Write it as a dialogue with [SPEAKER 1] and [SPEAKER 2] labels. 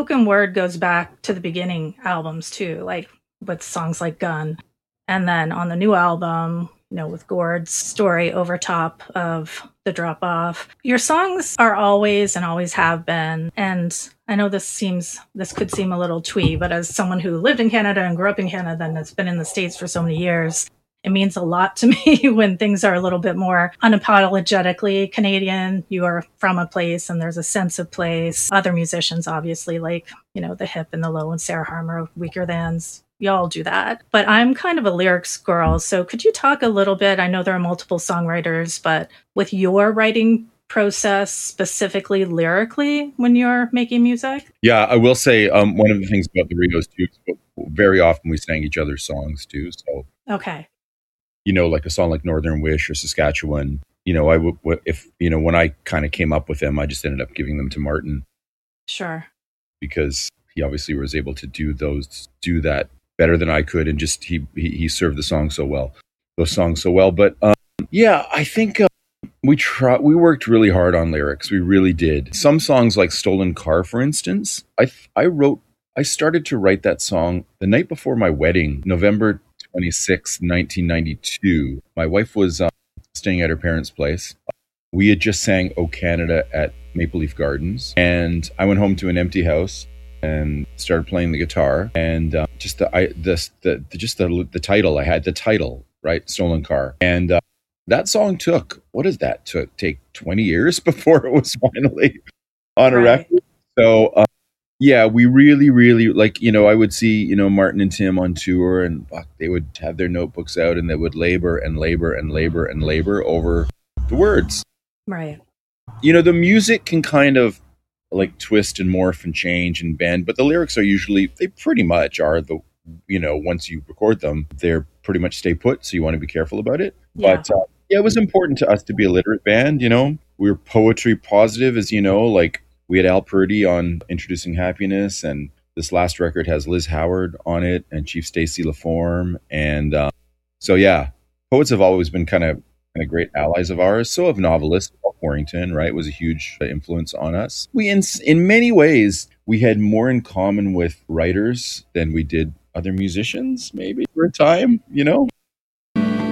[SPEAKER 1] spoken word goes back to the beginning albums too, like with songs like Gun. And then on the new album, with Gord's story over top of The Drop Off, your songs are always and always have been. And I know this could seem a little twee, but as someone who lived in Canada and grew up in Canada and has been in the States for so many years, it means a lot to me when things are a little bit more unapologetically Canadian. You are from a place and there's a sense of place. Other musicians, obviously, like, the Hip and the Low and Sarah Harmer, Weaker Thans, y'all do that. But I'm kind of a lyrics girl. So could you talk a little bit? I know there are multiple songwriters, but with your writing process, specifically lyrically, when you're making music?
[SPEAKER 2] Yeah, I will say one of the things about the Rios too, very often we sang each other's songs too. So
[SPEAKER 1] okay.
[SPEAKER 2] Like a song like Northern Wish or Saskatchewan, when I kind of came up with them, I just ended up giving them to Martin.
[SPEAKER 1] Sure.
[SPEAKER 2] Because he obviously was able to do that better than I could. And just, he served those songs so well. But I think we worked really hard on lyrics. We really did. Some songs like Stolen Car, for instance, I started to write that song the night before my wedding, November 26, 1992. My wife was staying at her parents' place. We had just sang "O Canada" at Maple Leaf Gardens, and I went home to an empty house and started playing the guitar. And the title, I had the title, right, "Stolen Car," and that song take 20 years before it was finally on a record. So. We really, really, I would see, Martin and Tim on tour, and they would have their notebooks out and they would labor and labor and labor and labor over the words.
[SPEAKER 1] Right.
[SPEAKER 2] The music can kind of twist and morph and change and bend, but the lyrics they pretty much are once you record them, they're pretty much stay put. So you want to be careful about it.
[SPEAKER 1] Yeah.
[SPEAKER 2] But it was important to us to be a literate band. We were poetry positive, as we had Al Purdy on Introducing Happiness, and this last record has Liz Howard on it and Chief Stacey LaForme. And poets have always been kind of great allies of ours. So have novelists. Paul Quarrington, right, was a huge influence on us. We, in many ways, we had more in common with writers than we did other musicians, maybe, for a time,